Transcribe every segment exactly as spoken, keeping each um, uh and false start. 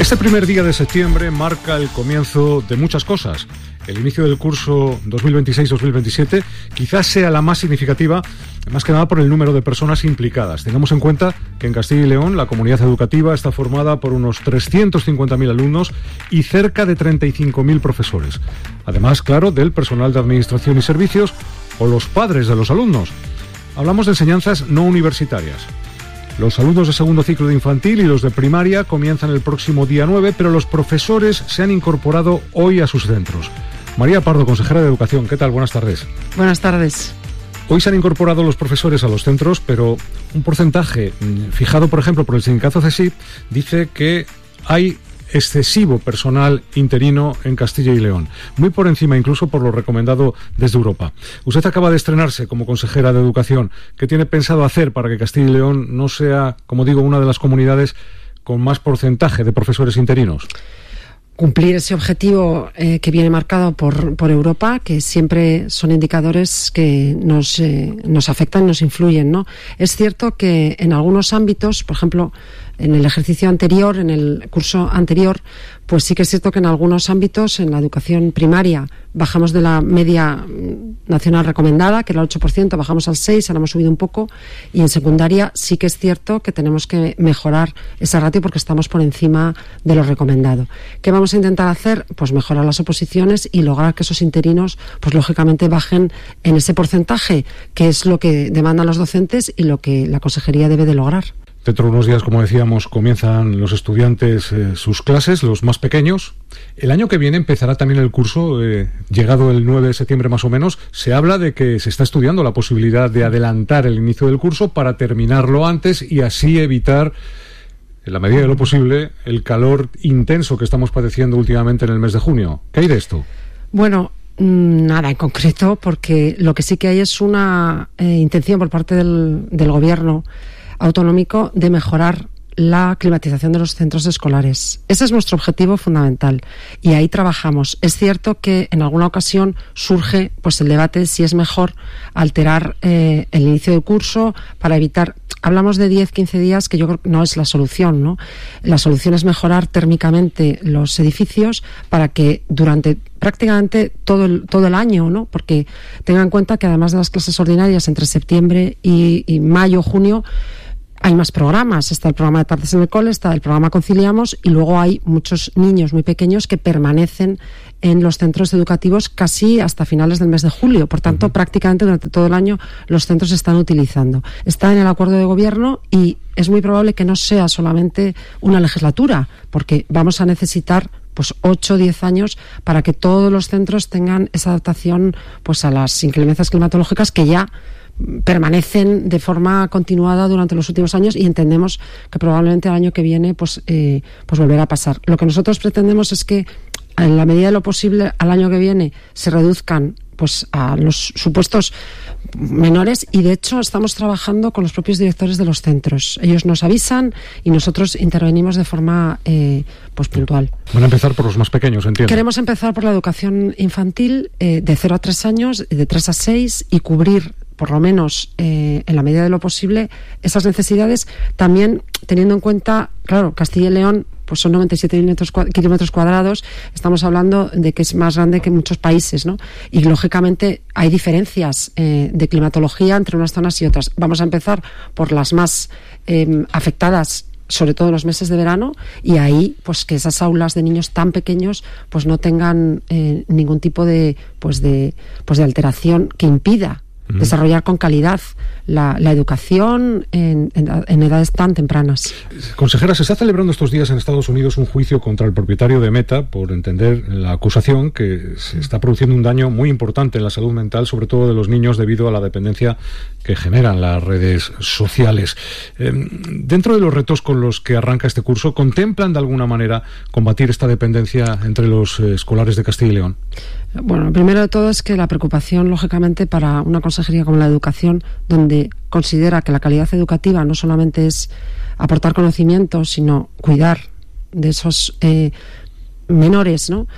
Este primer día de septiembre marca el comienzo de muchas cosas. El inicio del curso dos mil veintiséis dos mil veintisiete quizás sea la más significativa, más que nada por el número de personas implicadas. Tengamos en cuenta que en Castilla y León la comunidad educativa está formada por unos trescientos cincuenta mil alumnos y cerca de treinta y cinco mil profesores. Además, claro, del personal de administración y servicios o los padres de los alumnos. Hablamos de enseñanzas no universitarias. Los alumnos de segundo ciclo de infantil y los de primaria comienzan el próximo día nueve, pero los profesores se han incorporado hoy a sus centros. María Pardo, consejera de Educación, ¿qué tal? Buenas tardes. Buenas tardes. Hoy se han incorporado los profesores a los centros, pero un porcentaje fijado, por ejemplo, por el sindicato CESIF, dice que hay excesivo personal interino en Castilla y León, muy por encima incluso por lo recomendado desde Europa. Usted acaba de estrenarse como consejera de Educación. ¿Qué tiene pensado hacer para que Castilla y León no sea, como digo, una de las comunidades con más porcentaje de profesores interinos? Cumplir ese objetivo eh, que viene marcado por, por Europa, que siempre son indicadores que nos, eh, nos afectan, nos influyen, ¿no? Es cierto que en algunos ámbitos, por ejemplo, en el ejercicio anterior, en el curso anterior, pues sí que es cierto que en algunos ámbitos, en la educación primaria, bajamos de la media nacional recomendada, que era el ocho por ciento, bajamos al seis por ciento, ahora hemos subido un poco, y en secundaria sí que es cierto que tenemos que mejorar esa ratio porque estamos por encima de lo recomendado. ¿Qué vamos a intentar hacer? Pues mejorar las oposiciones y lograr que esos interinos, pues lógicamente bajen en ese porcentaje, que es lo que demandan los docentes y lo que la consejería debe de lograr. Dentro de unos días, como decíamos, comienzan los estudiantes eh, sus clases, los más pequeños. El año que viene empezará también el curso, eh, llegado el nueve de septiembre más o menos. Se habla de que se está estudiando la posibilidad de adelantar el inicio del curso para terminarlo antes y así evitar, en la medida de lo posible, el calor intenso que estamos padeciendo últimamente en el mes de junio. ¿Qué hay de esto? Bueno, nada en concreto, porque lo que sí que hay es una eh, intención por parte del, del Gobierno autonómico de mejorar la climatización de los centros escolares. Ese es nuestro objetivo fundamental y ahí trabajamos. Es cierto que en alguna ocasión surge pues el debate si es mejor alterar eh, el inicio del curso para evitar. Hablamos de diez a quince días, que yo creo que no es la solución, ¿no? La solución es mejorar térmicamente los edificios para que durante prácticamente todo el, todo el año, ¿no? Porque tengan en cuenta que además de las clases ordinarias entre septiembre y, y mayo, junio, hay más programas. Está el programa de tardes en el cole, está el programa Conciliamos y luego hay muchos niños muy pequeños que permanecen en los centros educativos casi hasta finales del mes de julio. Por tanto, uh-huh. prácticamente durante todo el año los centros se están utilizando. Está en el acuerdo de gobierno y es muy probable que no sea solamente una legislatura, porque vamos a necesitar pues ocho o diez años para que todos los centros tengan esa adaptación pues a las inclemencias climatológicas que ya permanecen de forma continuada durante los últimos años y entendemos que probablemente el año que viene pues, eh, pues volverá a pasar. Lo que nosotros pretendemos es que en la medida de lo posible al año que viene se reduzcan pues a los supuestos menores y de hecho estamos trabajando con los propios directores de los centros. Ellos nos avisan y nosotros intervenimos de forma eh, pues puntual. Van a empezar por los más pequeños, entiendo. Queremos empezar por la educación infantil eh, de cero a tres años, de tres a seis y cubrir por lo menos eh, en la medida de lo posible esas necesidades, también teniendo en cuenta, claro, Castilla y León pues son noventa y siete kilómetros cuadrados, estamos hablando de que es más grande que muchos países, ¿no? Y lógicamente hay diferencias eh, de climatología entre unas zonas y otras. Vamos a empezar por las más eh, afectadas, sobre todo en los meses de verano, y ahí pues que esas aulas de niños tan pequeños pues no tengan eh, ningún tipo de pues de pues de alteración que impida desarrollar con calidad la, la educación en, en, en edades tan tempranas. Consejera, se está celebrando estos días en Estados Unidos un juicio contra el propietario de Meta por entender la acusación que se está produciendo un daño muy importante en la salud mental, sobre todo de los niños, debido a la dependencia que generan las redes sociales. Eh, dentro de los retos con los que arranca este curso, ¿contemplan de alguna manera combatir esta dependencia entre los eh, escolares de Castilla y León? Bueno, lo primero de todo es que la preocupación, lógicamente, para una consejería como la educación, donde considera que la calidad educativa no solamente es aportar conocimiento, sino cuidar de esos eh, menores, ¿no?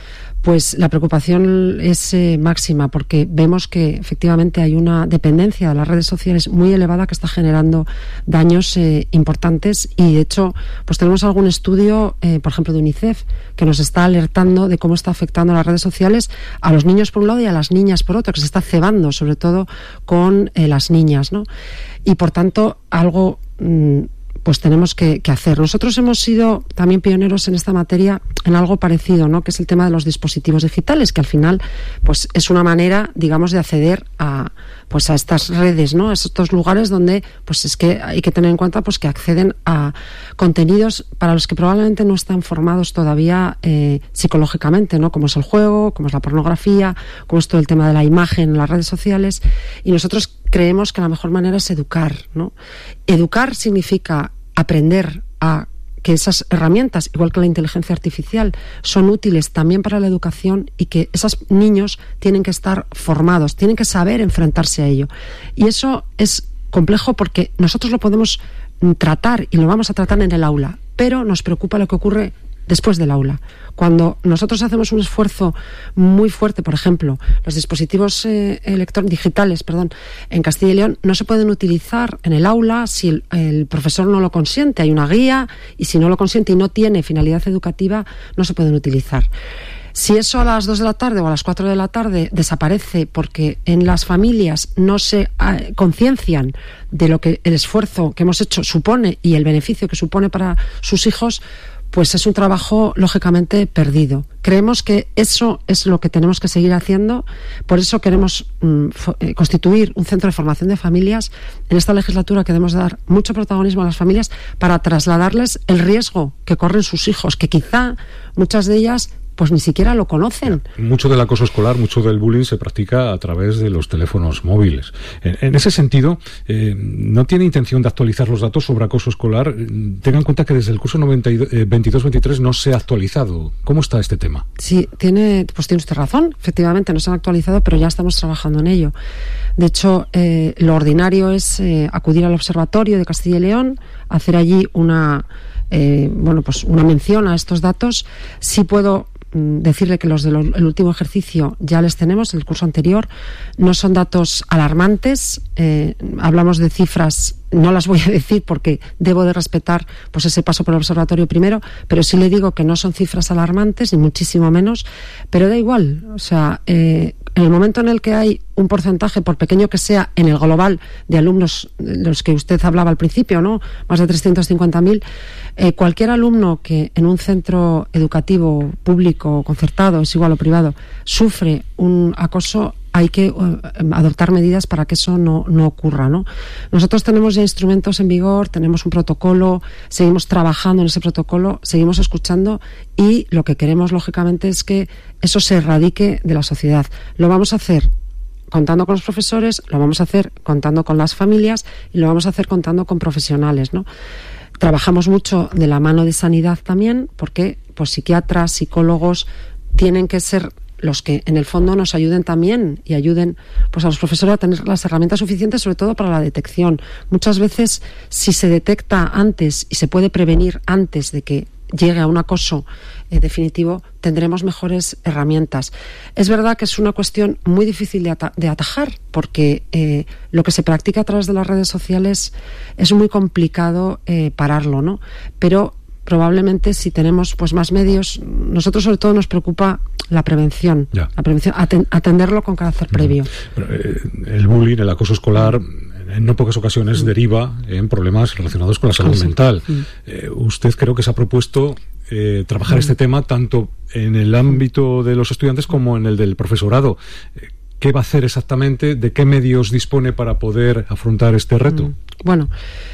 Pues la preocupación es eh, máxima, porque vemos que efectivamente hay una dependencia de las redes sociales muy elevada que está generando daños eh, importantes, y de hecho pues tenemos algún estudio, eh, por ejemplo de UNICEF, que nos está alertando de cómo está afectando las redes sociales a los niños por un lado y a las niñas por otro, que se está cebando sobre todo con eh, las niñas, ¿no? Y por tanto algo mmm, pues tenemos que, que hacer. Nosotros hemos sido también pioneros en esta materia en algo parecido, ¿no? Que es el tema de los dispositivos digitales, que al final pues es una manera, digamos, de acceder a pues a estas redes, ¿no? A estos lugares donde pues es que hay que tener en cuenta pues que acceden a contenidos para los que probablemente no están formados todavía eh, psicológicamente, ¿no? Como es el juego, como es la pornografía, como es todo el tema de la imagen en las redes sociales, y nosotros creemos que la mejor manera es educar, ¿no? Educar significa aprender a que esas herramientas, igual que la inteligencia artificial, son útiles también para la educación, y que esos niños tienen que estar formados, tienen que saber enfrentarse a ello. Y eso es complejo porque nosotros lo podemos tratar y lo vamos a tratar en el aula, pero nos preocupa lo que ocurre después del aula. Cuando nosotros hacemos un esfuerzo muy fuerte, por ejemplo, los dispositivos eh, electrónicos digitales, perdón, en Castilla y León no se pueden utilizar en el aula si el, el profesor no lo consiente. Hay una guía, y si no lo consiente y no tiene finalidad educativa, no se pueden utilizar. Si eso a las dos de la tarde o a las cuatro de la tarde desaparece porque en las familias no se eh, conciencian de lo que el esfuerzo que hemos hecho supone y el beneficio que supone para sus hijos, pues es un trabajo lógicamente perdido. Creemos que eso es lo que tenemos que seguir haciendo. Por eso queremos mm, eh, constituir un centro de formación de familias. En esta legislatura queremos dar mucho protagonismo a las familias para trasladarles el riesgo que corren sus hijos, que quizá muchas de ellas pues ni siquiera lo conocen. Mucho del acoso escolar, mucho del bullying se practica a través de los teléfonos móviles. En, en ese sentido, eh, ¿no tiene intención de actualizar los datos sobre acoso escolar? Tengan en cuenta que desde el curso veintidós veintitrés no se ha actualizado. ¿Cómo está este tema? Sí, tiene, pues tiene usted razón. Efectivamente, no se han actualizado, pero ya estamos trabajando en ello. De hecho, eh, lo ordinario es eh, acudir al Observatorio de Castilla y León, hacer allí una, eh, bueno, pues una mención a estos datos. Sí puedo decirle que los del último ejercicio ya les tenemos, el curso anterior, no son datos alarmantes, eh, hablamos de cifras, no las voy a decir porque debo de respetar pues ese paso por el observatorio primero, pero sí le digo que no son cifras alarmantes, ni muchísimo menos, pero da igual, o sea, eh, en el momento en el que hay un porcentaje, por pequeño que sea, en el global de alumnos, de los que usted hablaba al principio, ¿no? Más de trescientos cincuenta mil, eh, cualquier alumno que en un centro educativo público concertado, es igual o privado, sufre un acoso, hay que uh, adoptar medidas para que eso no, no ocurra, ¿no? Nosotros tenemos ya instrumentos en vigor, tenemos un protocolo, seguimos trabajando en ese protocolo, seguimos escuchando, y lo que queremos, lógicamente, es que eso se erradique de la sociedad. Lo vamos a hacer contando con los profesores, lo vamos a hacer contando con las familias y lo vamos a hacer contando con profesionales, ¿no? Trabajamos mucho de la mano de sanidad también, porque pues psiquiatras, psicólogos tienen que ser los que en el fondo nos ayuden también y ayuden pues a los profesores a tener las herramientas suficientes, sobre todo para la detección. Muchas veces, si se detecta antes y se puede prevenir antes de que llegue a un acoso eh, definitivo, tendremos mejores herramientas. Es verdad que es una cuestión muy difícil de, ata- de atajar, porque eh, lo que se practica a través de las redes sociales es muy complicado eh, pararlo, ¿no? Pero probablemente si tenemos pues más medios, nosotros sobre todo nos preocupa la prevención, ya. la prevención, aten- atenderlo con carácter previo. Pero, eh, el bullying, el acoso escolar, en no pocas ocasiones mm. deriva en problemas relacionados con la salud sí. mental. Mm. Eh, usted creo que se ha propuesto eh, trabajar mm. este tema tanto en el ámbito de los estudiantes como en el del profesorado. Eh, ¿Qué va a hacer exactamente? ¿De qué medios dispone para poder afrontar este reto? Mm. Bueno,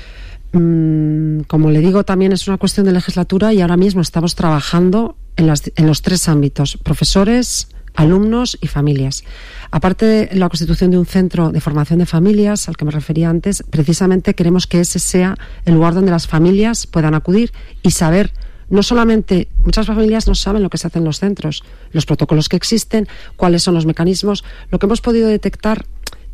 mm, como le digo, también es una cuestión de legislatura, y ahora mismo estamos trabajando en, las, en los tres ámbitos: profesores, alumnos y familias. Aparte de la constitución de un centro de formación de familias, al que me refería antes, precisamente queremos que ese sea el lugar donde las familias puedan acudir y saber, no solamente, muchas familias no saben lo que se hace en los centros, los protocolos que existen, cuáles son los mecanismos. Lo que hemos podido detectar,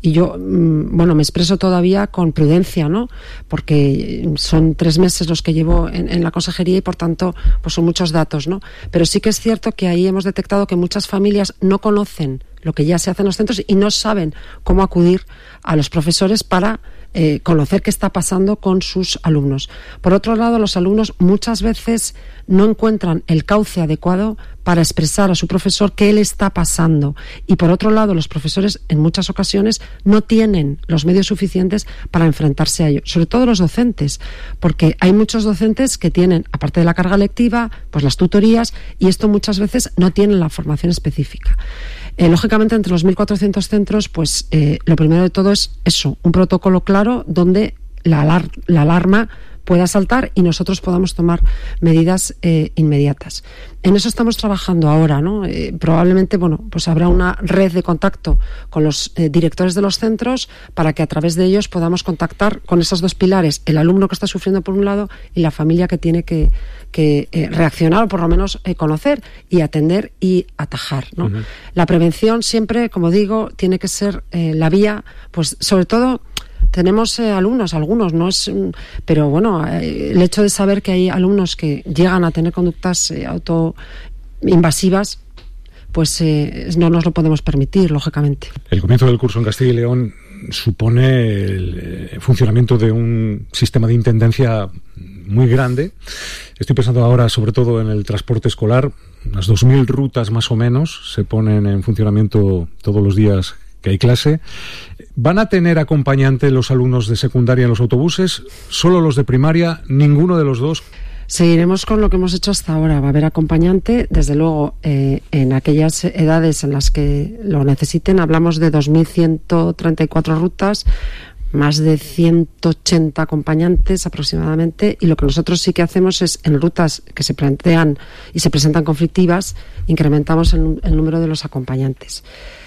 y yo, bueno, me expreso todavía con prudencia, ¿no? Porque son tres meses los que llevo en, en la consejería y, por tanto, pues son muchos datos, ¿no? Pero sí que es cierto que ahí hemos detectado que muchas familias no conocen lo que ya se hace en los centros y no saben cómo acudir a los profesores para eh, conocer qué está pasando con sus alumnos. Por otro lado, los alumnos muchas veces no encuentran el cauce adecuado para expresar a su profesor qué le está pasando. Y por otro lado, los profesores en muchas ocasiones no tienen los medios suficientes para enfrentarse a ello, sobre todo los docentes, porque hay muchos docentes que tienen, aparte de la carga lectiva, pues las tutorías, y esto muchas veces no tienen la formación específica. Eh, lógicamente, entre los mil cuatrocientos centros, pues eh, lo primero de todo es eso, un protocolo claro donde la, alar- la alarma pueda saltar y nosotros podamos tomar medidas eh, inmediatas. En eso estamos trabajando ahora, ¿no? Eh, probablemente, bueno, pues habrá una red de contacto con los eh, directores de los centros para que a través de ellos podamos contactar con esos dos pilares, el alumno que está sufriendo por un lado y la familia que tiene que, que eh, reaccionar o por lo menos eh, conocer y atender y atajar, ¿no? Uh-huh. La prevención siempre, como digo, tiene que ser eh, la vía, pues sobre todo. Tenemos eh, alumnos, algunos, no es, pero bueno, eh, el hecho de saber que hay alumnos que llegan a tener conductas eh, autoinvasivas, pues eh, no nos lo podemos permitir, lógicamente. El comienzo del curso en Castilla y León supone el eh, funcionamiento de un sistema de intendencia muy grande. Estoy pensando ahora sobre todo en el transporte escolar. Unas dos mil rutas más o menos se ponen en funcionamiento todos los días que hay clase. ¿Van a tener acompañante los alumnos de secundaria en los autobuses? ¿Solo los de primaria? ¿Ninguno de los dos? Seguiremos con lo que hemos hecho hasta ahora. Va a haber acompañante, desde luego, eh, en aquellas edades en las que lo necesiten. Hablamos de dos mil ciento treinta y cuatro rutas, más de ciento ochenta acompañantes aproximadamente, y lo que nosotros sí que hacemos es, en rutas que se plantean y se presentan conflictivas, incrementamos el, el número de los acompañantes.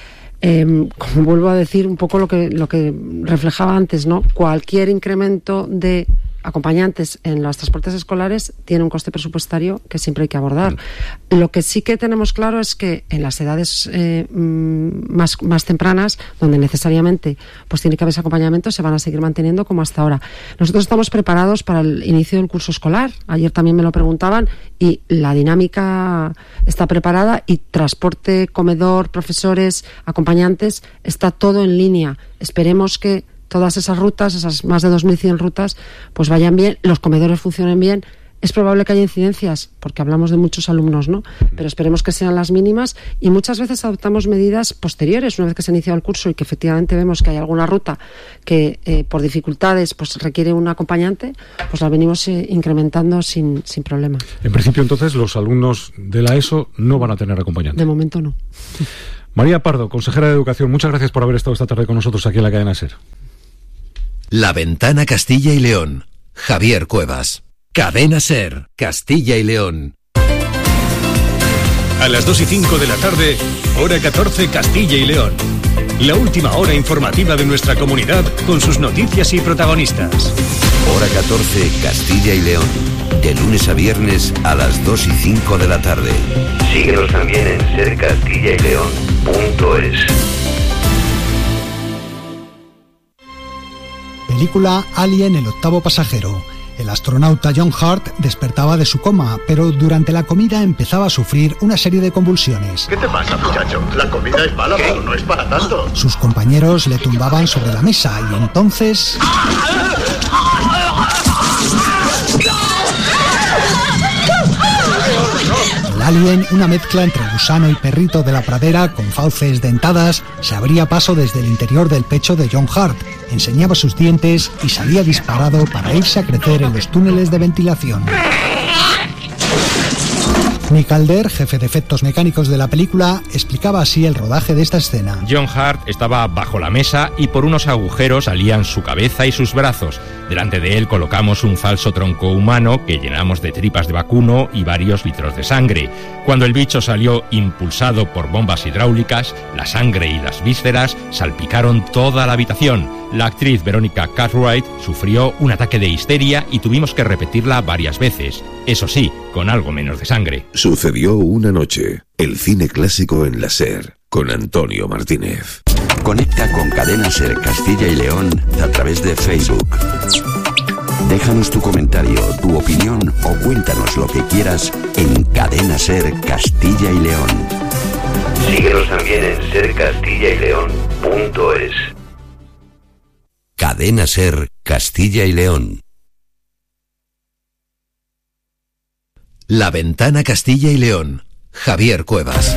Eh, como vuelvo a decir, un poco lo que lo que reflejaba antes, ¿no? Cualquier incremento de acompañantes en los transportes escolares tiene un coste presupuestario que siempre hay que abordar. Mm. Lo que sí que tenemos claro es que en las edades eh, más, más tempranas, donde necesariamente pues tiene que haber ese acompañamiento, se van a seguir manteniendo como hasta ahora. Nosotros estamos preparados para el inicio del curso escolar. Ayer también me lo preguntaban y la dinámica está preparada, y transporte, comedor, profesores, acompañantes, está todo en línea. Esperemos que todas esas rutas, esas más de dos mil cien rutas, pues vayan bien, los comedores funcionen bien. Es probable que haya incidencias, porque hablamos de muchos alumnos, ¿no? Pero esperemos que sean las mínimas, y muchas veces adoptamos medidas posteriores, una vez que se ha iniciado el curso y que efectivamente vemos que hay alguna ruta que eh, por dificultades pues requiere un acompañante, pues la venimos eh, incrementando sin, sin problema. En principio, entonces, los alumnos de la ESO no van a tener acompañante. De momento no. María Pardo, consejera de Educación, muchas gracias por haber estado esta tarde con nosotros aquí en la cadena SER. La Ventana Castilla y León. Javier Cuevas. Cadena SER, Castilla y León. A las dos y cinco de la tarde, hora catorce, Castilla y León. La última hora informativa de nuestra comunidad con sus noticias y protagonistas. Hora catorce, Castilla y León. De lunes a viernes a las dos y cinco de la tarde. Síguenos también en ser castilla y león punto es. Película Alien, el octavo pasajero. El astronauta John Hurt despertaba de su coma, pero durante la comida empezaba a sufrir una serie de convulsiones. ¿Qué te pasa, muchacho? La comida es mala, pero no es para tanto. Sus compañeros le tumbaban sobre la mesa y entonces... El alien, una mezcla entre gusano y perrito de la pradera con fauces dentadas, se abría paso desde el interior del pecho de John Hurt, enseñaba sus dientes y salía disparado para irse a crecer en los túneles de ventilación. Nick Alder, jefe de efectos mecánicos de la película, explicaba así el rodaje de esta escena. John Hurt estaba bajo la mesa y por unos agujeros salían su cabeza y sus brazos. Delante de él colocamos un falso tronco humano que llenamos de tripas de vacuno y varios litros de sangre. Cuando el bicho salió impulsado por bombas hidráulicas, la sangre y las vísceras salpicaron toda la habitación. La actriz Veronica Cartwright sufrió un ataque de histeria y tuvimos que repetirla varias veces. Eso sí, con algo menos de sangre. Sucedió una noche. El cine clásico en la SER, con Antonio Martínez. Conecta con Cadena Ser Castilla y León a través de Facebook. Déjanos tu comentario, tu opinión o cuéntanos lo que quieras en Cadena Ser Castilla y León. Síguenos también en ser castilla y león punto es. Cadena Ser Castilla y León. La Ventana Castilla y León. Javier Cuevas.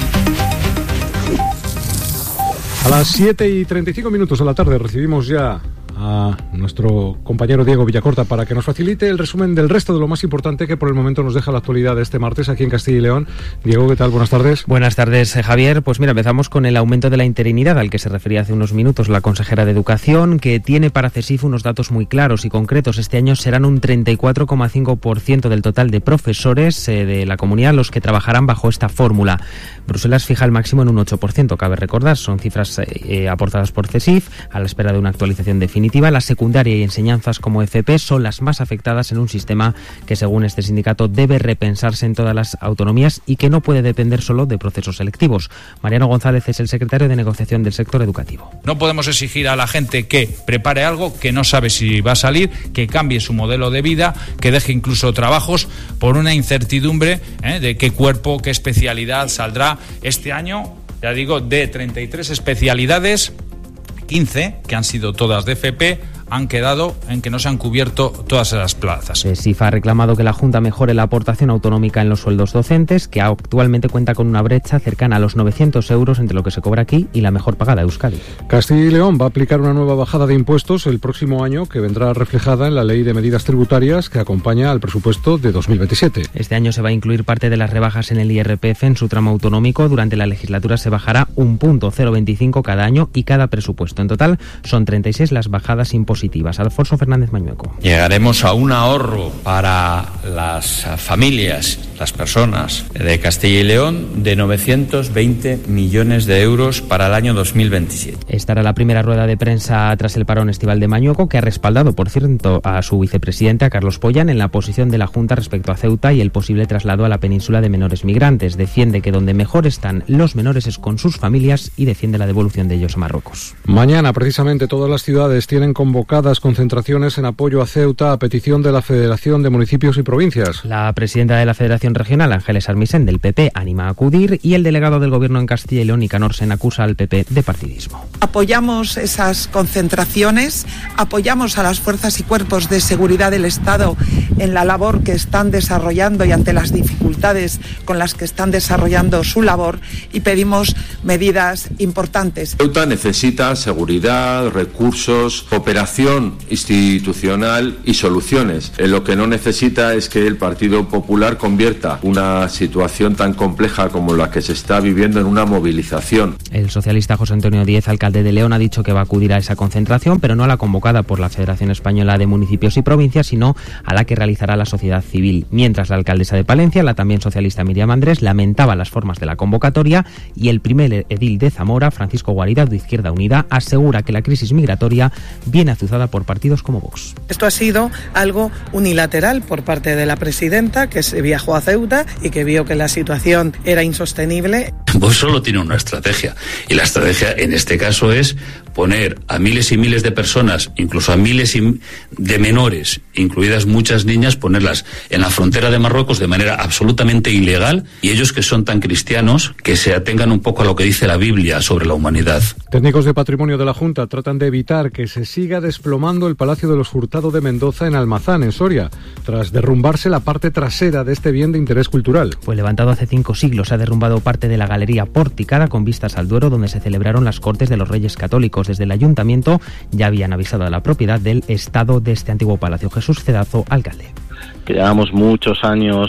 A las siete y treinta y cinco minutos de la tarde recibimos ya a nuestro compañero Diego Villacorta para que nos facilite el resumen del resto de lo más importante que por el momento nos deja la actualidad de este martes aquí en Castilla y León. Diego, ¿qué tal? Buenas tardes. Buenas tardes, Javier. Pues mira, empezamos con el aumento de la interinidad al que se refería hace unos minutos la consejera de Educación, que tiene para CESIF unos datos muy claros y concretos. Este año serán un treinta y cuatro coma cinco por ciento del total de profesores eh, de la comunidad los que trabajarán bajo esta fórmula. Bruselas fija el máximo en un ocho por ciento, cabe recordar. Son cifras eh, aportadas por CESIF a la espera de una actualización definitiva. La secundaria y enseñanzas como F P son las más afectadas en un sistema que, según este sindicato, debe repensarse en todas las autonomías y que no puede depender solo de procesos selectivos. Mariano González es el secretario de negociación del sector educativo. No podemos exigir a la gente que prepare algo que no sabe si va a salir, que cambie su modelo de vida, que deje incluso trabajos por una incertidumbre ¿eh? de qué cuerpo, qué especialidad saldrá este año. Ya digo, de treinta y tres especialidades, quince, que han sido todas de F P, han quedado en que no se han cubierto todas esas plazas. CESIF ha reclamado que la Junta mejore la aportación autonómica en los sueldos docentes, que actualmente cuenta con una brecha cercana a los novecientos euros entre lo que se cobra aquí y la mejor pagada, Euskadi. Castilla y León va a aplicar una nueva bajada de impuestos el próximo año que vendrá reflejada en la Ley de Medidas Tributarias que acompaña al presupuesto de dos mil veintisiete. Este año se va a incluir parte de las rebajas en el I R P F en su tramo autonómico. Durante la legislatura se bajará un punto cero veinticinco cada año y cada presupuesto. En total son treinta y seis las bajadas impositivas. Alfonso Fernández Mañueco. Llegaremos a un ahorro para las familias, las personas de Castilla y León de novecientos veinte millones de euros para el año dos mil veintisiete. Esta era la primera rueda de prensa tras el parón estival de Mañueco, que ha respaldado, por cierto, a su vicepresidente, a Carlos Pollán, en la posición de la Junta respecto a Ceuta y el posible traslado a la península de menores migrantes. Defiende que donde mejor están los menores es con sus familias y defiende la devolución de ellos a Marruecos. Mañana, precisamente, todas las ciudades tienen convocadas concentraciones en apoyo a Ceuta a petición de la Federación de Municipios y Provincias. La presidenta de la Federación Regional, Ángeles Armisen, del P P, anima a acudir, y el delegado del Gobierno en Castilla y León, Nicanor Sen, acusa al P P de partidismo. Apoyamos esas concentraciones, apoyamos a las fuerzas y cuerpos de seguridad del Estado en la labor que están desarrollando y ante las dificultades con las que están desarrollando su labor, y pedimos medidas importantes. Ceuta necesita seguridad, recursos, cooperación institucional y soluciones. Lo que no necesita es que el Partido Popular convierta una situación tan compleja como la que se está viviendo en una movilización. El socialista José Antonio Díez, alcalde de León, ha dicho que va a acudir a esa concentración, pero no a la convocada por la Federación Española de Municipios y Provincias, sino a la que realizará la sociedad civil. Mientras la alcaldesa de Palencia, la también socialista Miriam Andrés, lamentaba las formas de la convocatoria, y el primer edil de Zamora, Francisco Guarida, de Izquierda Unida, asegura que la crisis migratoria viene azuzada por partidos como Vox. Esto ha sido algo unilateral por parte de la presidenta, que se viajó a Ceuta y que vio que la situación era insostenible. Vox solo tiene una estrategia, y la estrategia en este caso es poner a miles y miles de personas, incluso a miles de menores, incluidas muchas niñas, ponerlas en la frontera de Marruecos de manera absolutamente ilegal, y ellos, que son tan cristianos, que se atengan un poco a lo que dice la Biblia sobre la humanidad. Técnicos de patrimonio de la Junta tratan de evitar que se siga desplomando el Palacio de los Hurtado de Mendoza en Almazán, en Soria, tras derrumbarse la parte trasera de este bien de interés cultural. Fue levantado hace cinco siglos, ha derrumbado parte de la galería porticada con vistas al Duero, donde se celebraron las Cortes de los Reyes Católicos. Desde el Ayuntamiento ya habían avisado a la propiedad del estado de este antiguo palacio. Jesús Cedazo, alcalde. Que llevamos muchos años,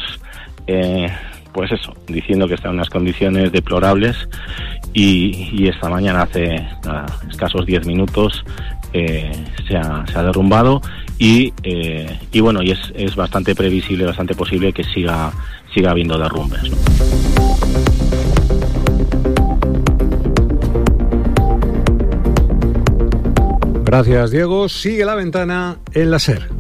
eh, pues eso, diciendo que está en unas condiciones deplorables, y, y esta mañana, hace nada, escasos diez minutos, eh, se, ha, se ha derrumbado, y, eh, y bueno, y es, es bastante previsible, bastante posible que siga, siga habiendo derrumbes, ¿no? Gracias, Diego. Sigue la ventana en la SER.